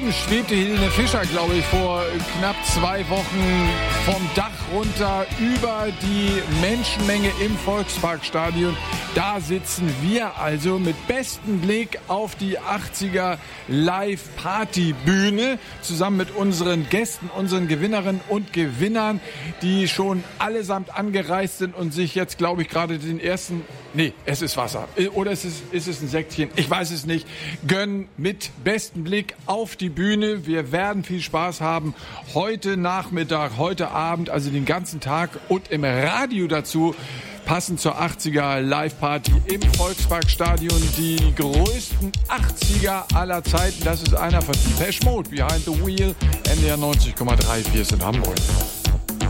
Oben schwebte Helene Fischer, glaube ich, vor knapp 2 Wochen vom Dach runter über die Menschenmenge im Volksparkstadion. Da sitzen wir also mit bestem Blick auf die 80er Live-Party-Bühne zusammen mit unseren Gästen, unseren Gewinnerinnen und Gewinnern, die schon allesamt angereist sind und sich jetzt, glaube ich, gerade den ersten, nee, es ist Wasser oder ist es ein Säckchen, ich weiß es nicht, gönnen mit bestem Blick auf die Bühne. Wir werden viel Spaß haben heute Nachmittag, heute Abend, also den ganzen Tag und im Radio dazu. Passend zur 80er Live-Party im Volksparkstadion, die größten 80er aller Zeiten. Das ist einer von Depeche Mode, Behind the Wheel, NDR 90,3, wir sind in Hamburg.